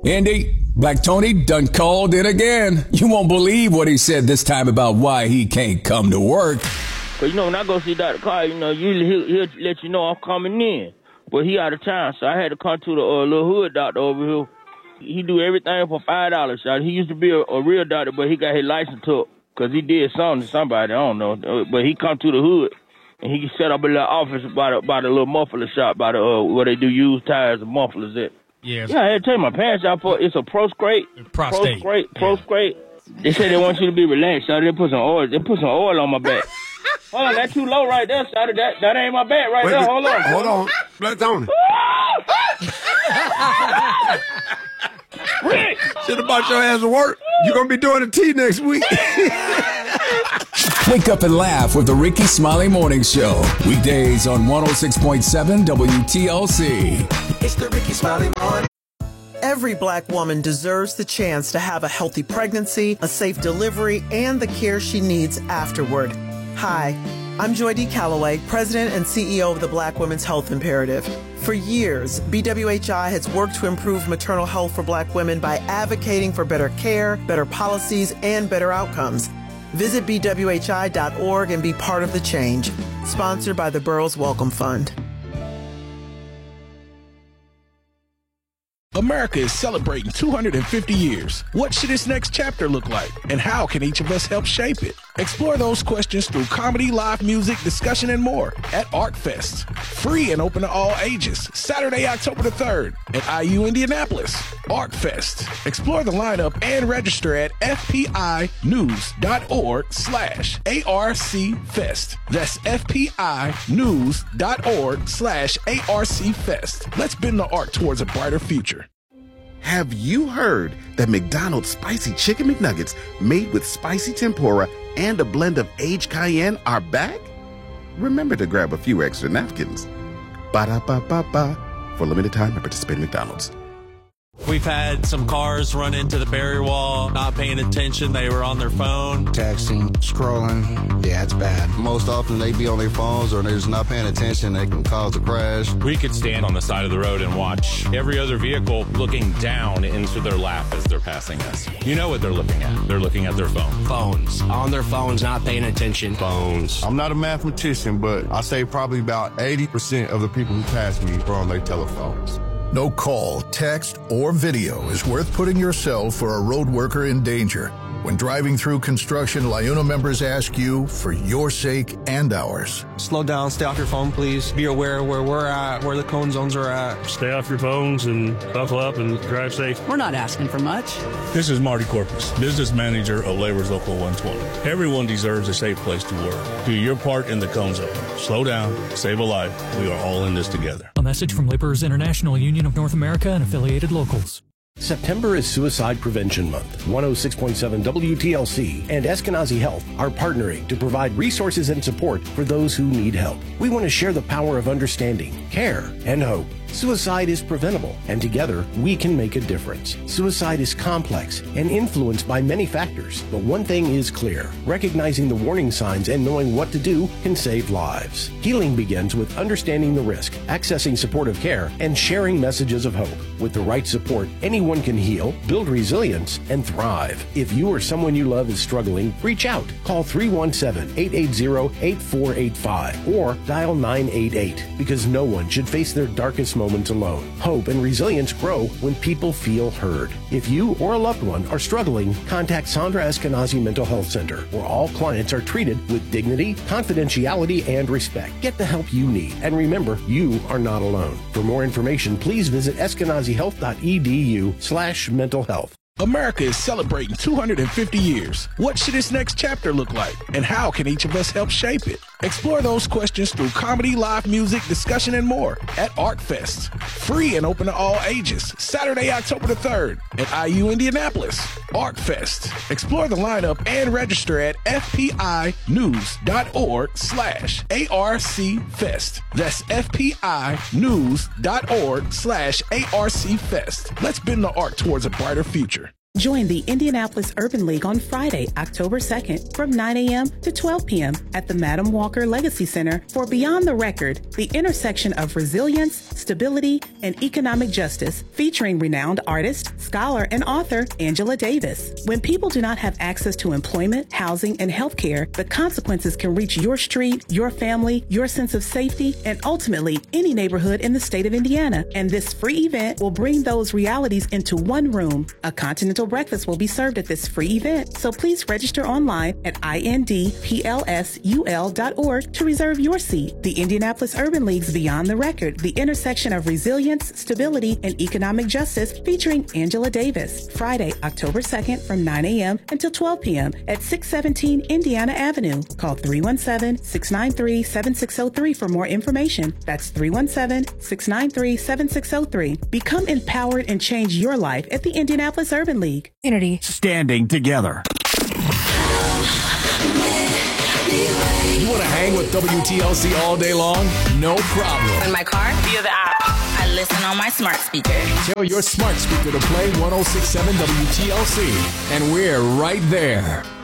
Andy, Black Tony done called it again. You won't believe what he said this time about why he can't come to work. Cause when I go see Dr. Carr, usually he'll let you know I'm coming in. But he out of town, so I had to come to the little hood doctor over here. He do everything for $5, shot. He used to be a real doctor, but he got his license took because he did something to somebody, I don't know. But he come to the hood, and he set up a little office by the little muffler shop, by the where they do used tires and mufflers at. Yes. Yeah, I had to take my pants out for it's a prostate. Prostate. They say they want you to be relaxed, shot. They put some oil on my back. Hold on, that's too low right there, shot. That ain't my back right there. Hold on. Black Tony. Rick! Shit about your ass to work. You gonna be doing a T next week. Wake up and laugh with the Ricky Smiley Morning Show. Weekdays on 106.7 WTLC. It's the Ricky Smiley Morning. Every Black woman deserves the chance to have a healthy pregnancy, a safe delivery, and the care she needs afterward. Hi, I'm Joy D. Calloway, President and CEO of the Black Women's Health Imperative. For years, BWHI has worked to improve maternal health for Black women by advocating for better care, better policies, and better outcomes. Visit BWHI.org and be part of the change. Sponsored by the Burroughs Welcome Fund. America is celebrating 250 years. What should its next chapter look like? And how can each of us help shape it? Explore those questions through comedy, live music, discussion, and more at ArtFest. Free and open to all ages. Saturday, October the 3rd at IU Indianapolis. ArtFest. Explore the lineup and register at fpinews.org/ARCFest. That's fpinews.org/ARCFest. Let's bend the art towards a brighter future. Have you heard that McDonald's Spicy Chicken McNuggets made with spicy tempura and a blend of aged cayenne are back? Remember to grab a few extra napkins. Ba-da-ba-ba-ba. For limited time at participating McDonald's. We've had some cars run into the barrier wall, not paying attention. They were on their phone. Texting, scrolling. Yeah, it's bad. Most often they be on their phones or they're just not paying attention. They can cause a crash. We could stand on the side of the road and watch every other vehicle looking down into their lap as they're passing us. You know what they're looking at. They're looking at their phone. Phones. On their phones, not paying attention. Phones. I'm not a mathematician, but I say probably about 80% of the people who pass me are on their telephones. No call, text, or video is worth putting yourself or a road worker in danger. When driving through construction, LIUNA members ask you for your sake and ours. Slow down, stay off your phone, please. Be aware of where we're at, where the cone zones are at. Stay off your phones and buckle up and drive safe. We're not asking for much. This is Marty Corpus, business manager of Labor's Local 120. Everyone deserves a safe place to work. Do your part in the cone zone. Slow down, save a life. We are all in this together. A message from Laborers International Union of North America and affiliated locals. September is Suicide Prevention Month. 106.7 WTLC and Eskenazi Health are partnering to provide resources and support for those who need help. We want to share the power of understanding, care, and hope. Suicide is preventable, and together we can make a difference. Suicide is complex and influenced by many factors, but one thing is clear. Recognizing the warning signs and knowing what to do can save lives. Healing begins with understanding the risk, accessing supportive care, and sharing messages of hope. With the right support, anyone can heal, build resilience, and thrive. If you or someone you love is struggling, reach out. Call 317-880-8485 or dial 988 because no one should face their darkest moments alone. Hope and resilience grow when people feel heard. If you or a loved one are struggling, contact Sandra Eskenazi Mental Health Center, where all clients are treated with dignity, confidentiality, and respect. Get the help you need, and remember, you are not alone. For more information, please visit eskenazihealth.edu/mental health. America is celebrating 250 years. What should its next chapter look like? And how can each of us help shape it? Explore those questions through comedy, live music, discussion, and more at ArtFest. Free and open to all ages. Saturday, October the 3rd at IU Indianapolis. ArtFest. Explore the lineup and register at fpinews.org/ARCFest. That's fpinews.org/ARCFest. Let's bend the art towards a brighter future. Join the Indianapolis Urban League on Friday, October 2nd from 9 a.m. to 12 p.m. at the Madam Walker Legacy Center for Beyond the Record, the intersection of resilience, stability, and economic justice, featuring renowned artist, scholar, and author Angela Davis. When people do not have access to employment, housing, and health care, the consequences can reach your street, your family, your sense of safety, and ultimately any neighborhood in the state of Indiana. And this free event will bring those realities into one room. A continental breakfast will be served at this free event, so please register online at indplsul.org to reserve your seat. The Indianapolis Urban League's Beyond the Record, the intersection of resilience, stability, and economic justice, featuring Angela Davis, Friday, October 2nd from 9 a.m. until 12 p.m. at 617 Indiana Avenue. Call 317-693-7603 for more information. That's 317-693-7603. Become empowered and change your life at the Indianapolis Urban League. Unity. Standing together. You want to hang with WTLC all day long? No problem. In my car, via the app. I listen on my smart speaker. Tell your smart speaker to play 106.7 WTLC, and we're right there.